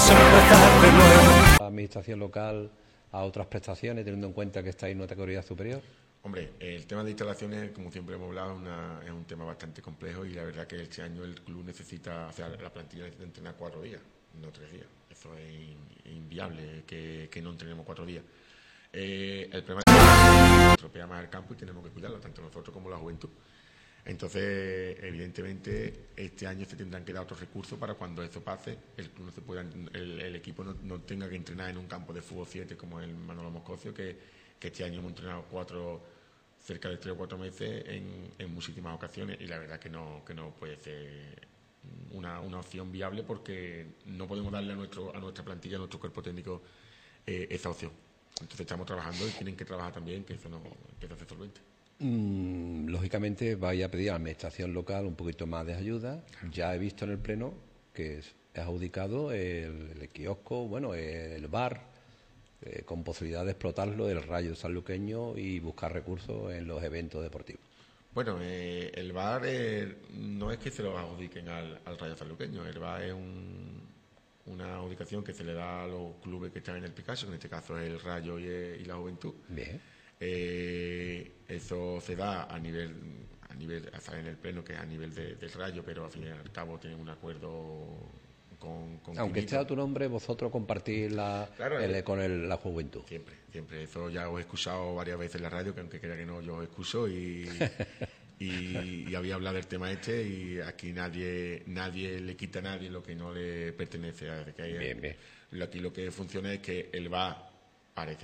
vamos a empezar de nuevo. La administración local a otras prestaciones, teniendo en cuenta que está en una categoría superior. Hombre, el tema de instalaciones, como siempre hemos hablado, es un tema bastante complejo y la verdad que este año el club necesita, o sea, la plantilla necesita entrenar 4 días, no 3 días. Eso es inviable que no entrenemos 4 días. El problema es que estropea más el campo y tenemos que cuidarlo, tanto nosotros como la juventud. Entonces, evidentemente, este año se tendrán que dar otros recursos para cuando eso pase, el club no se pueda, el equipo no tenga que entrenar en un campo de fútbol 7 como el Manolo Moscocio, que este año hemos entrenado cerca de 3 o 4 meses en muchísimas ocasiones, y la verdad que no puede ser una opción viable, porque no podemos darle a nuestra plantilla, a nuestro cuerpo técnico, esa opción. Entonces estamos trabajando y tienen que trabajar también, que eso se solvente. Lógicamente vaya a pedir a la administración local un poquito más de ayuda. Ya he visto en el pleno que es adjudicado el kiosco, bueno, el bar, con posibilidad de explotarlo, el Rayo sanluqueño, y buscar recursos en los eventos deportivos. Bueno, el bar no es que se lo adjudiquen al Rayo sanluqueño. El bar es una adjudicación que se le da a los clubes que están en el Picasso, en este caso es el Rayo y la Juventud. Bien. Eso se da a nivel en el pleno, que es a nivel del Rayo, pero al fin y al cabo tienen un acuerdo con aunque esté a tu nombre, vosotros compartís con la juventud. Siempre. Eso ya os he escuchado varias veces en la radio, que aunque crea que no, yo os escucho y había hablado del tema este, y aquí nadie le quita a nadie lo que no le pertenece. Bien. Aquí lo que funciona es que el VAR parece